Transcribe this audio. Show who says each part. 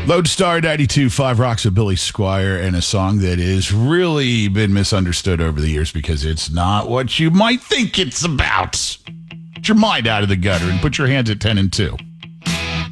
Speaker 1: Lodestar 92.5 rocks of Billy Squire, and a song that has really been misunderstood over the years because it's not what you might think it's about. Get your mind out of the gutter and put your hands at 10 and 2.